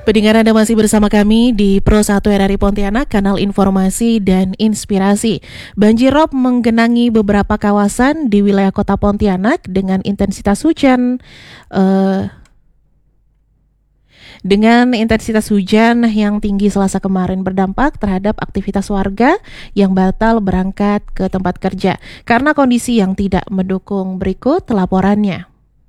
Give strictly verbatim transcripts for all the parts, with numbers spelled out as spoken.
Pendengar, Anda masih bersama kami di Pro satu R R I Pontianak, kanal informasi dan inspirasi. Banjir rob menggenangi beberapa kawasan di wilayah kota Pontianak dengan intensitas hujan uh, dengan intensitas hujan yang tinggi Selasa kemarin berdampak terhadap aktivitas warga yang batal berangkat ke tempat kerja karena kondisi yang tidak mendukung. Berikut laporannya.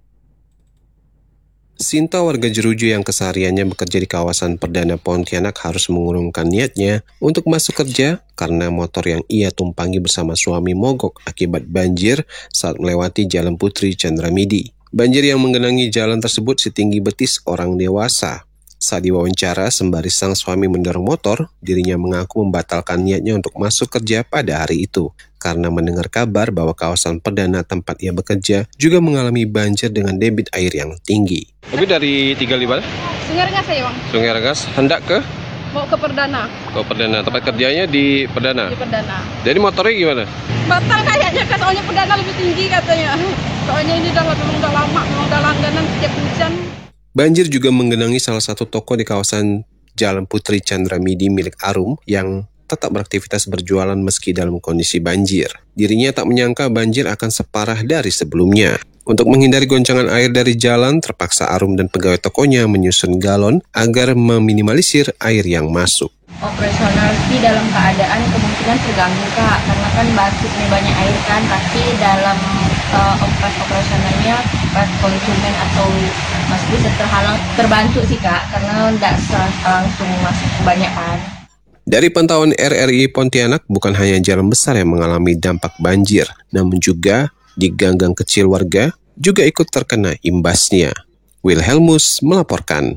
Sinta, warga Jeruju yang kesehariannya bekerja di kawasan Perdana Pontianak, harus mengurungkan niatnya untuk masuk kerja karena motor yang ia tumpangi bersama suami mogok akibat banjir saat melewati Jalan Putri Chandramidi. Banjir yang menggenangi jalan tersebut setinggi betis orang dewasa. Saat diwawancara, sembari sang suami mendorong motor, dirinya mengaku membatalkan niatnya untuk masuk kerja pada hari itu karena mendengar kabar bahwa kawasan Perdana tempat ia bekerja juga mengalami banjir dengan debit air yang tinggi. Tapi dari tiga lima Sungai Rengas ya, Bang? Sungai Rengas hendak ke? Mau ke Perdana. Ke Perdana, tempat kerjanya di Perdana? Di Perdana. Jadi motornya gimana? Batal kayaknya, kan soalnya Perdana lebih tinggi katanya. Soalnya ini udah, memang udah lama, memang udah langganan setiap hujan. Banjir juga menggenangi salah satu toko di kawasan Jalan Putri Chandramidi milik Arum yang tetap beraktivitas berjualan meski dalam kondisi banjir. Dirinya tak menyangka banjir akan separah dari sebelumnya. Untuk menghindari goncangan air dari jalan, terpaksa Arum dan pegawai tokonya menyusun galon agar meminimalisir air yang masuk. Operasional sih dalam keadaan kemungkinan terganggu, Kak, karena kan basicnya banyak air kan, tapi dalam uh, operasi operasionalnya pas konsumen atau masih bisa terhalang, terbantu sih, Kak, karena tidak langsung masuk kebanyakan. Dari pantauan R R I Pontianak, bukan hanya jalan besar yang mengalami dampak banjir, namun juga di gang-gang kecil warga juga ikut terkena imbasnya. Wilhelmus melaporkan.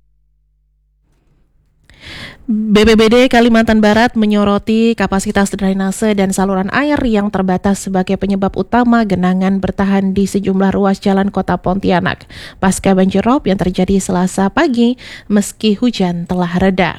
B P B D Kalimantan Barat menyoroti kapasitas drainase dan saluran air yang terbatas sebagai penyebab utama genangan bertahan di sejumlah ruas jalan kota Pontianak pasca banjir rob yang terjadi Selasa pagi meski hujan telah reda.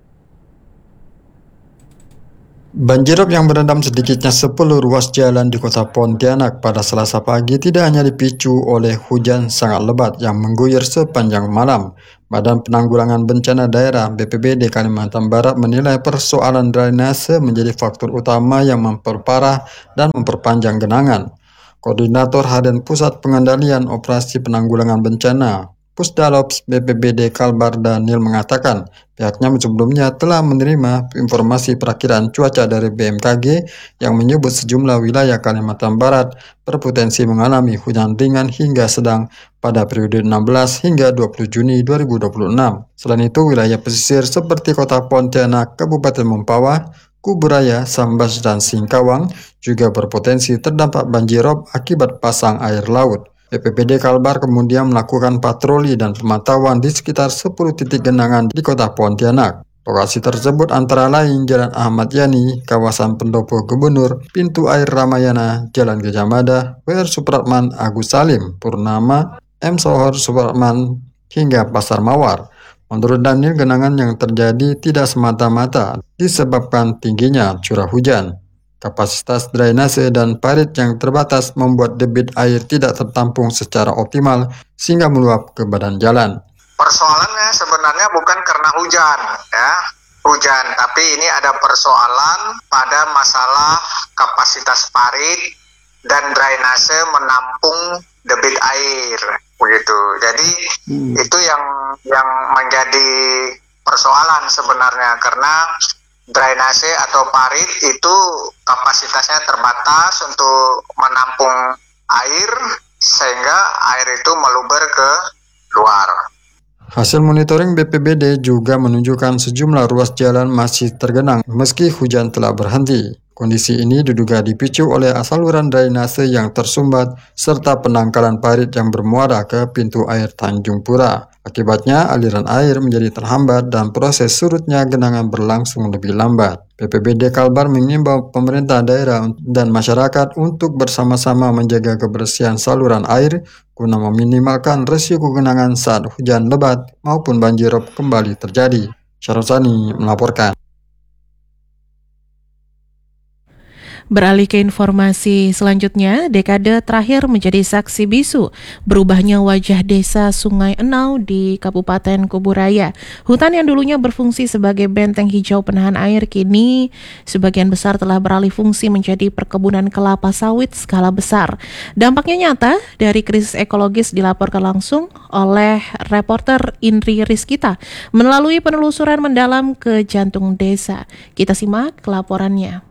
Banjirop yang merendam sedikitnya sepuluh ruas jalan di kota Pontianak pada Selasa pagi tidak hanya dipicu oleh hujan sangat lebat yang mengguyur sepanjang malam. Badan Penanggulangan Bencana Daerah B P B D Kalimantan Barat menilai persoalan drainase menjadi faktor utama yang memperparah dan memperpanjang genangan. Koordinator Harian Pusat Pengendalian Operasi Penanggulangan Bencana Pusdalops B P B D Kalbar Daniel mengatakan pihaknya sebelumnya telah menerima informasi perakiraan cuaca dari B M K G yang menyebut sejumlah wilayah Kalimantan Barat berpotensi mengalami hujan ringan hingga sedang pada periode enam belas hingga dua puluh Juni dua ribu dua puluh enam. Selain itu, wilayah pesisir seperti Kota Pontianak, Kabupaten Mempawah, Kuburaya, Sambas, dan Singkawang juga berpotensi terdampak banjir rob akibat pasang air laut. B P B D Kalbar kemudian melakukan patroli dan pemantauan di sekitar sepuluh titik genangan di kota Pontianak. Lokasi tersebut antara lain Jalan Ahmad Yani, kawasan Pendopo Gubernur, Pintu Air Ramayana, Jalan Gajah Mada, W R Supratman, Agus Salim, Purnama, M Sohor Supratman, hingga Pasar Mawar. Menurut Daniel, genangan yang terjadi tidak semata-mata disebabkan tingginya curah hujan. Kapasitas drainase dan parit yang terbatas membuat debit air tidak tertampung secara optimal sehingga meluap ke badan jalan. Persoalannya sebenarnya bukan karena hujan, ya, hujan, tapi ini ada persoalan pada masalah kapasitas parit dan drainase menampung debit air, begitu. Jadi hmm. itu yang yang menjadi persoalan sebenarnya karena drainase atau parit itu kapasitasnya terbatas untuk menampung air sehingga air itu meluber ke luar. Hasil monitoring B P B D juga menunjukkan sejumlah ruas jalan masih tergenang meski hujan telah berhenti. Kondisi ini diduga dipicu oleh saluran drainase yang tersumbat serta penangkalan parit yang bermuara ke pintu air Tanjung Pura. Akibatnya aliran air menjadi terhambat dan proses surutnya genangan berlangsung lebih lambat. B P B D Kalbar mengimbau pemerintah daerah dan masyarakat untuk bersama-sama menjaga kebersihan saluran air guna meminimalkan risiko genangan saat hujan lebat maupun banjir rob kembali terjadi. Syarosani melaporkan. Beralih ke informasi selanjutnya, dekade terakhir menjadi saksi bisu berubahnya wajah desa Sungai Enau di Kabupaten Kuburaya. Hutan yang dulunya berfungsi sebagai benteng hijau penahan air kini sebagian besar telah beralih fungsi menjadi perkebunan kelapa sawit skala besar. Dampaknya nyata dari krisis ekologis dilaporkan langsung oleh reporter Indri Rizkita melalui penelusuran mendalam ke jantung desa. Kita simak laporannya.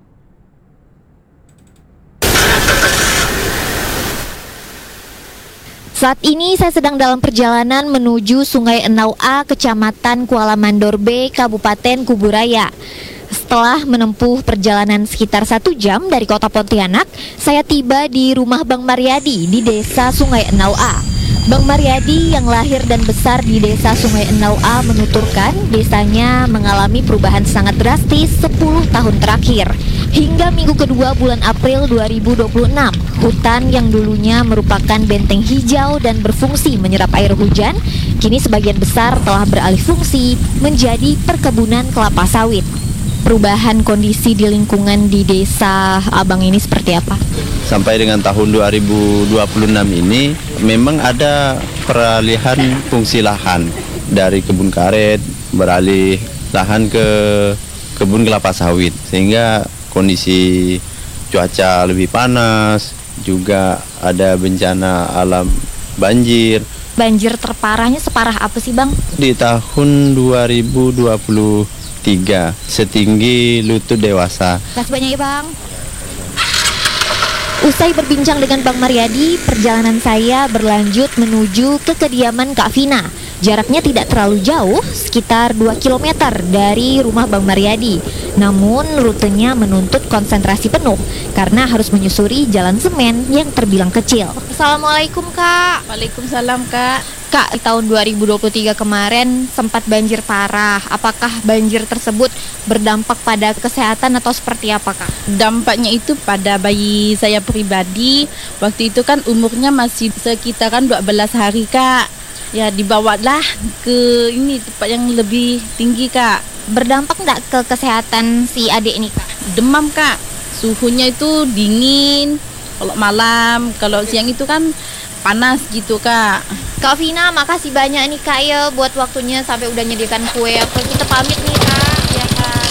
Saat ini saya sedang dalam perjalanan menuju Sungai Enau A, Kecamatan Kuala Mandor B, Kabupaten Kuburaya. Setelah menempuh perjalanan sekitar satu jam dari kota Pontianak, saya tiba di rumah Bang Maryadi di desa Sungai Enau A. Bang Maryadi yang lahir dan besar di desa Sungai Enau A menuturkan desanya mengalami perubahan sangat drastis sepuluh tahun terakhir. Hingga minggu kedua bulan April dua ribu dua puluh enam, hutan yang dulunya merupakan benteng hijau dan berfungsi menyerap air hujan, kini sebagian besar telah beralih fungsi menjadi perkebunan kelapa sawit. Perubahan kondisi di lingkungan di desa Abang ini seperti apa? Sampai dengan tahun dua ribu dua puluh enam ini memang ada peralihan fungsi lahan dari kebun karet beralih lahan ke kebun kelapa sawit, sehingga kondisi cuaca lebih panas, juga ada bencana alam banjir. Banjir terparahnya separah apa sih Bang? Di tahun dua ribu dua puluh tiga setinggi lutut dewasa. Kasih banyak ya Bang. Usai berbincang dengan Bang Maryadi, perjalanan saya berlanjut menuju ke kediaman Kak Vina. Jaraknya tidak terlalu jauh, sekitar dua kilometer dari rumah Bang Maryadi. Namun rutenya menuntut konsentrasi penuh karena harus menyusuri jalan semen yang terbilang kecil. Assalamualaikum Kak. Waalaikumsalam Kak. Kak, di tahun dua ribu dua puluh tiga kemarin sempat banjir parah. Apakah banjir tersebut berdampak pada kesehatan atau seperti apa Kak? Dampaknya itu pada bayi saya pribadi. Waktu itu kan umurnya masih sekitaran dua belas hari Kak. Ya dibawalah ke ini tempat yang lebih tinggi Kak. Berdampak enggak ke kesehatan si adik ini Kak? Demam Kak. Suhunya itu dingin kalau malam, kalau siang itu kan panas gitu Kak. Kak Vina, makasih banyak nih Kak ya buat waktunya sampai udah nyediakan kue. Apa kita pamit nih Kak, ya Kak.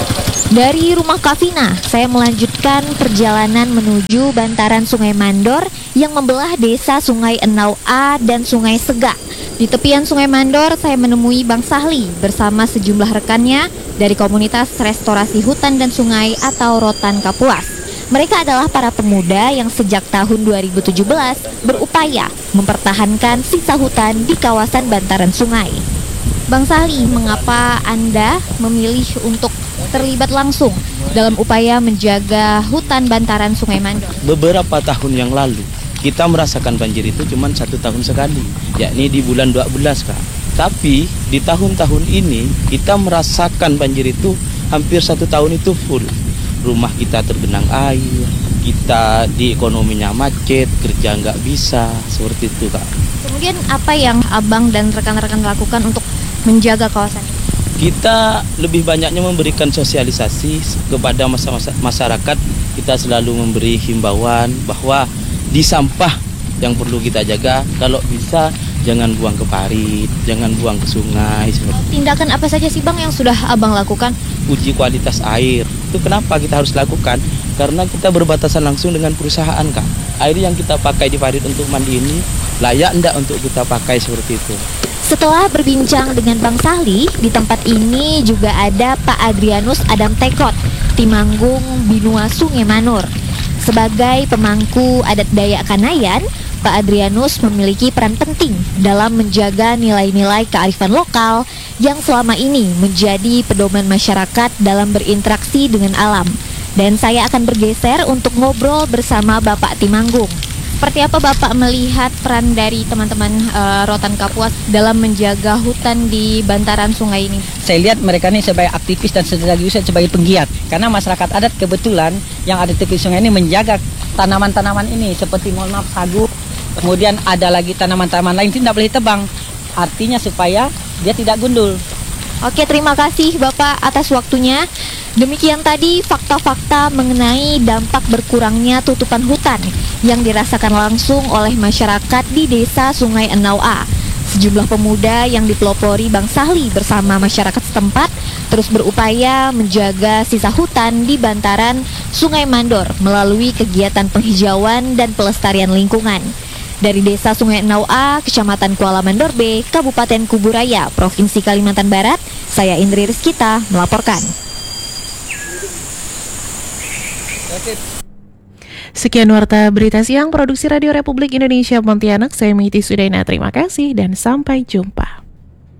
Dari rumah Kak Vina, saya melanjutkan perjalanan menuju bantaran Sungai Mandor yang membelah desa Sungai Enau A dan Sungai Segak. Di tepian Sungai Mandor, saya menemui Bang Sahli bersama sejumlah rekannya dari komunitas restorasi hutan dan sungai atau Rotan Kapuas. Mereka adalah para pemuda yang sejak tahun dua ribu tujuh belas berupaya mempertahankan sisa hutan di kawasan bantaran sungai. Bang Sahli, mengapa Anda memilih untuk terlibat langsung dalam upaya menjaga hutan bantaran Sungai Mandor? Beberapa tahun yang lalu, kita merasakan banjir itu cuma satu tahun sekali, yakni di bulan dua belas Kak. Tapi di tahun-tahun ini, kita merasakan banjir itu hampir satu tahun itu full. Rumah kita tergenang air, kita di ekonominya macet, kerja nggak bisa, seperti itu Kak. Kemudian apa yang Abang dan rekan-rekan lakukan untuk menjaga kawasan ini? Kita lebih banyaknya memberikan sosialisasi kepada masyarakat. Kita selalu memberi himbauan bahwa di sampah yang perlu kita jaga, kalau bisa jangan buang ke parit, jangan buang ke sungai. Tindakan apa saja sih Bang yang sudah Abang lakukan? Uji kualitas air. Itu kenapa kita harus lakukan? Karena kita berbatasan langsung dengan perusahaan Kak. Air yang kita pakai di parit untuk mandi ini layak enggak untuk kita pakai seperti itu. Setelah berbincang dengan Bang Sahli, di tempat ini juga ada Pak Adrianus Adam Tekot, Timanggung Binua Sungai Manor. Sebagai pemangku adat Dayak Kanayan, Pak Adrianus memiliki peran penting dalam menjaga nilai-nilai kearifan lokal yang selama ini menjadi pedoman masyarakat dalam berinteraksi dengan alam. Dan saya akan bergeser untuk ngobrol bersama Bapak Timanggung. Seperti apa Bapak melihat peran dari teman-teman uh, Rotan Kapuas dalam menjaga hutan di bantaran sungai ini? Saya lihat mereka ini sebagai aktivis dan sekaligus sebagai penggiat. Karena masyarakat adat kebetulan yang ada di tepi sungai ini menjaga tanaman-tanaman ini seperti mohon maaf sagu. Kemudian ada lagi tanaman-tanaman lain yang tidak boleh tebang. Artinya supaya dia tidak gundul. Oke, terima kasih Bapak atas waktunya. Demikian tadi fakta-fakta mengenai dampak berkurangnya tutupan hutan yang dirasakan langsung oleh masyarakat di Desa Sungai Enau A. Sejumlah pemuda yang dipelopori Bang Sahli bersama masyarakat setempat terus berupaya menjaga sisa hutan di bantaran Sungai Mandor melalui kegiatan penghijauan dan pelestarian lingkungan. Dari Desa Sungai Enau A, Kecamatan Kuala Mandor B, Kabupaten Kuburaya, Provinsi Kalimantan Barat, saya Indri Rizkita melaporkan. Sekian warta berita siang produksi Radio Republik Indonesia Pontianak. Saya Miti Sudaina. Terima kasih dan sampai jumpa.